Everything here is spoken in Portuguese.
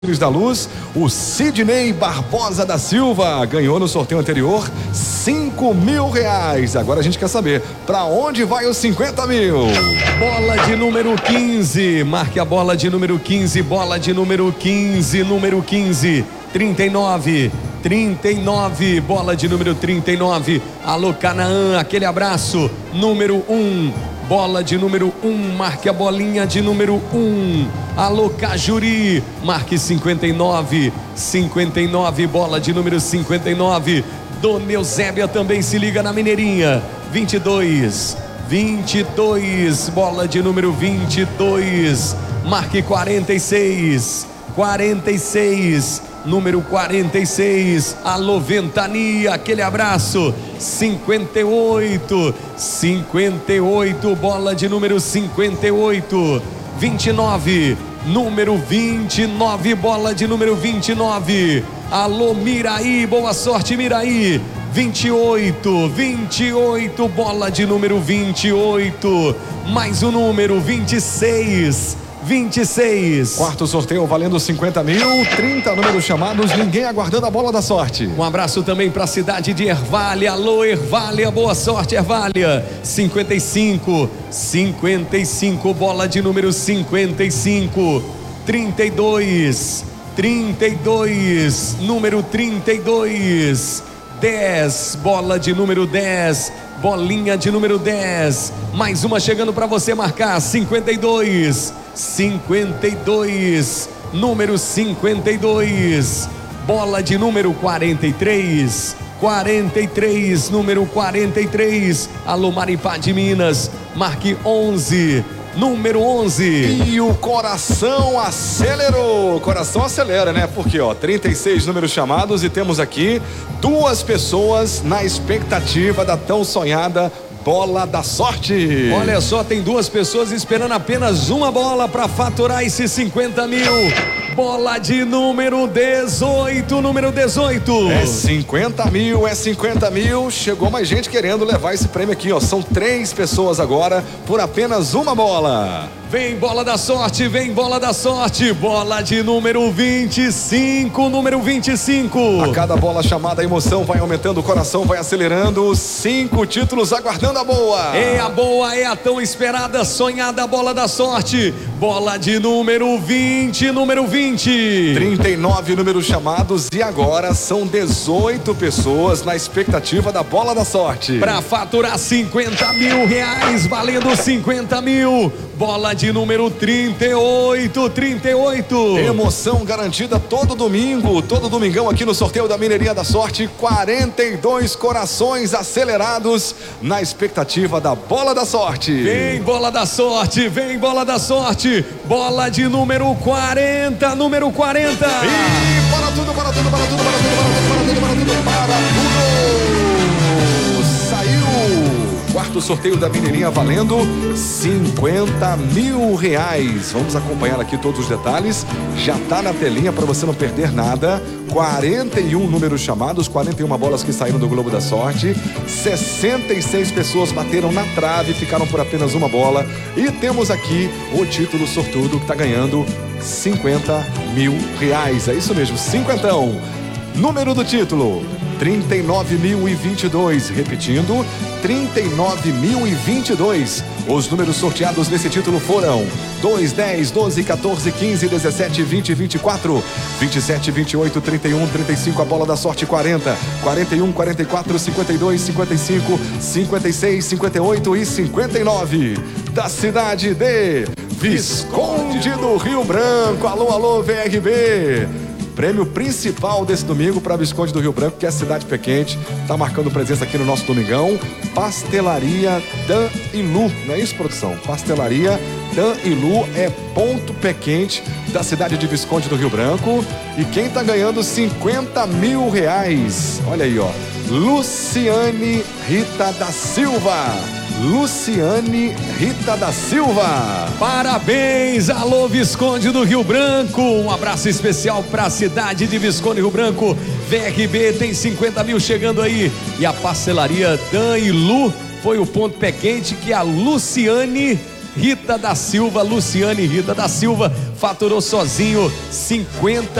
da Luz, o Sidney Barbosa da Silva ganhou no sorteio anterior R$5.000. Agora a gente quer saber para onde vai os 50 mil. Bola de número 15, marque a bola de número 15, bola de número 15, número 15, 39, bola de número 39, alô Canaã, aquele abraço, número 1. Bola de número 1, marque a bolinha de número 1. Alô Cajuri, marque 59, bola de número 59. Dona Eusébia também se liga na Mineirinha. 22, bola de número 22. Marque 46, número 46, alô Ventania, aquele abraço. 58, bola de número 58. 29, número 29, bola de número 29. Alô Miraí, boa sorte Miraí. 28, bola de número 28. Mais um número 26. Quarto sorteio valendo 50 mil, 30 números chamados, ninguém aguardando a bola da sorte. Um abraço também para a cidade de Ervália. Alô Ervália, boa sorte Ervália. 55, bola de número 55. 32, número 32. 10, bola de número 10, bolinha de número 10. Mais uma chegando para você marcar. 52, número 52. Bola de número 43, número 43. Alô Maripá de Minas, marque 11. Número 11. E o coração acelerou. Coração acelera, né? Porque, 36 números chamados e temos aqui 2 pessoas na expectativa da tão sonhada bola da sorte. Olha só, tem 2 pessoas esperando apenas uma bola para faturar esses 50 mil. Bola de número 18, número 18. É 50 mil. Chegou mais gente querendo levar esse prêmio aqui, São 3 pessoas agora por apenas uma bola. Vem bola da sorte, bola de número 25, número 25. A cada bola chamada a emoção vai aumentando, o coração vai acelerando. 5 títulos aguardando a boa. É a boa, é a tão esperada, sonhada bola da sorte. Bola de número 20, número 20. 39 números chamados e agora são 18 pessoas na expectativa da bola da sorte. Para faturar 50 mil reais, valendo 50 mil. Bola de número 38. Emoção garantida todo domingão aqui no sorteio da Mineirinha da Sorte. 42 corações acelerados na expectativa da bola da sorte. Vem bola da sorte. Bola de número 40, número 40. E para tudo. Quarto sorteio da Mineirinha valendo 50 mil reais. Vamos acompanhar aqui todos os detalhes. Já tá na telinha para você não perder nada. 41 números chamados, 41 bolas que saíram do Globo da Sorte. 66 pessoas bateram na trave, ficaram por apenas uma bola. E temos aqui o título sortudo que tá ganhando 50 mil reais. É isso mesmo, 50. Número do título 39.022, repetindo, 39.022. Os números sorteados nesse título foram 2, 10, 12, 14, 15, 17, 20, 24, 27, 28, 31, 35, a bola da sorte 40, 41, 44, 52, 55, 56, 58 e 59. Da cidade de Visconde do Rio Branco. Alô, VRB. Prêmio principal desse domingo para Visconde do Rio Branco, que é a cidade pé quente, tá marcando presença aqui no nosso domingão. Pastelaria Dan e Lu, não é isso, produção? Pastelaria Dan e Lu é ponto pé quente da cidade de Visconde do Rio Branco. E quem tá ganhando 50 mil reais? Olha aí, Luciane Rita da Silva. Parabéns, alô Visconde do Rio Branco. Um abraço especial para a cidade de Visconde do Rio Branco. VRB tem 50 mil chegando aí. E a pastelaria Dan e Lu foi o ponto pé quente que a Luciane Rita da Silva, Luciane Rita da Silva, faturou sozinho